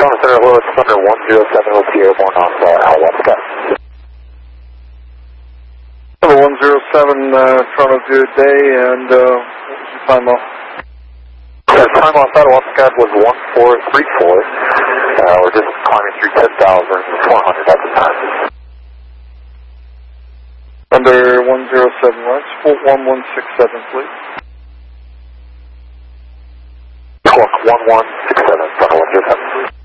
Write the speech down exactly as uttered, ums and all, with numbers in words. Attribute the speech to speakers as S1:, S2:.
S1: Sean Center, Lewis, Thunder one zero seven, with the airborne on uh, Al one Sky.
S2: one zero seven uh, in front of you today, and uh, what was your time off?
S1: The time off out of one Sky was one four three four. Uh, we're just climbing through ten thousand four hundred at the time.
S2: Under one zero seven, right? Sport one one six seven, please.
S1: Squawk one one six seven, front of one zero seven.